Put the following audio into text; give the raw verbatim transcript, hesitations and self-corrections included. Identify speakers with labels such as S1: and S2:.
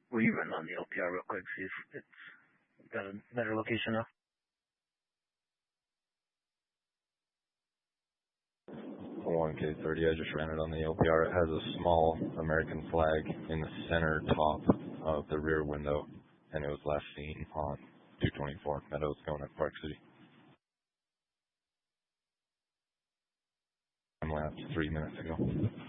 S1: Will you run on the L P R real quick, see if it's got a better location now?
S2: one K thirty, I just ran it on the L P R. It has a small American flag in the center top of the rear window, and it was last seen on two twenty-four Meadows going at Park City. I'm lapped three minutes ago.